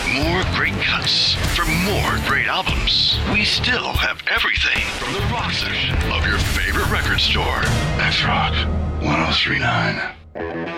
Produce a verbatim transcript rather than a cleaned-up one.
more great cuts, for more great albums. We still have everything from the rock section of your favorite record store. That's Rock one oh three point nine.